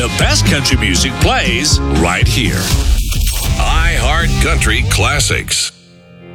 The best country music plays right here. iHeart Country Classics.